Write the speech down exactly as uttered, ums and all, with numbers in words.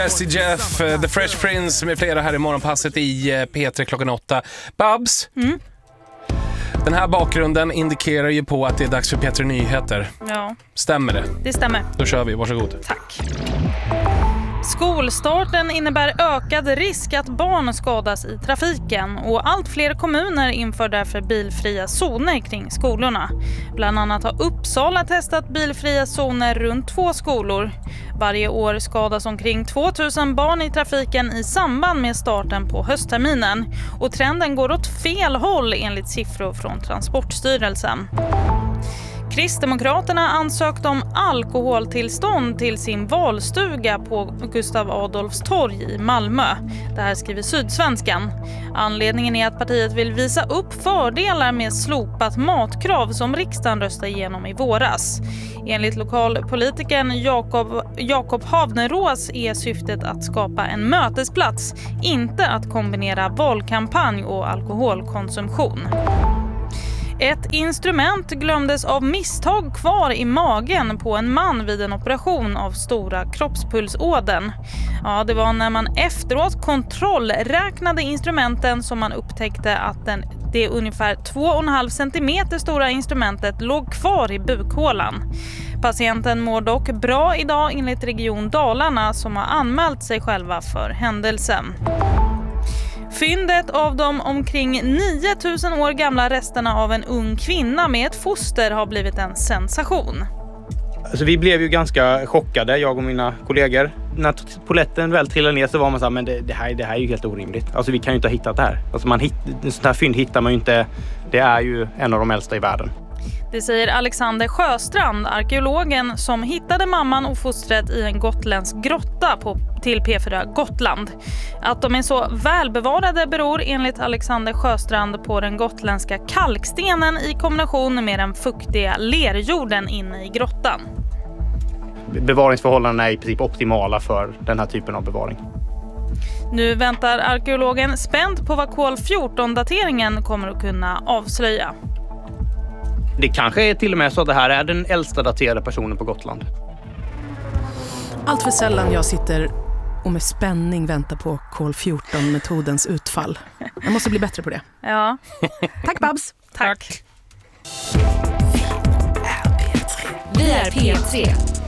Jesse Jeff, The Fresh Prince med flera här i morgonpasset i P tre klockan åtta. Babs, mm. den här bakgrunden indikerar ju på att det är dags för P tre Nyheter. Ja. Stämmer det? Det stämmer. Då kör vi, varsågod. Tack. Skolstarten innebär ökad risk att barn skadas i trafiken och allt fler kommuner inför därför bilfria zoner kring skolorna. Bland annat har Uppsala testat bilfria zoner runt två skolor. Varje år skadas omkring tvåtusen barn i trafiken i samband med starten på höstterminen. Och trenden går åt fel håll enligt siffror från Transportstyrelsen. Kristdemokraterna ansökte om alkoholtillstånd till sin valstuga på Gustav Adolfs torg i Malmö. Det här skriver Sydsvenskan. Anledningen är att partiet vill visa upp fördelar med slopat matkrav som riksdagen röstade igenom i våras. Enligt lokalpolitikern Jakob, Jakob Havnerås är syftet att skapa en mötesplats, inte att kombinera valkampanj och alkoholkonsumtion. Ett instrument glömdes av misstag kvar i magen på en man vid en operation av stora kroppspulsådern. Ja, det var när man efteråt kontrollräknade instrumenten som man upptäckte att den, det ungefär två komma fem centimeter stora instrumentet låg kvar i bukhålan. Patienten mår dock bra idag enligt Region Dalarna som har anmält sig själva för händelsen. Fyndet av de omkring nio tusen år gamla resterna av en ung kvinna med ett foster har blivit en sensation. Alltså, vi blev ju ganska chockade, jag och mina kollegor. När poletten väl trillade ner så var man så här, men det, det, här, det här är ju helt orimligt. Alltså vi kan ju inte ha hittat det här. Alltså man hitt, sånt här fynd hittar man ju inte, det är ju en av de äldsta i världen. Det säger Alexander Sjöstrand, arkeologen som hittade mamman och fostret i en gotländsk grotta på, till P fyra Gotland. Att de är så välbevarade beror enligt Alexander Sjöstrand på den gotländska kalkstenen i kombination med den fuktiga lerjorden inne i grottan. Bevaringsförhållandena är i princip optimala för den här typen av bevaring. Nu väntar arkeologen spänt på vad kol fjorton-dateringen kommer att kunna avslöja. Det kanske är till och med så att det här är den äldsta daterade personen på Gotland. Allt för sällan jag sitter och med spänning väntar på kol fjorton-metodens utfall. Jag måste bli bättre på det. Ja. Tack Babs. Tack. Vi är P tre.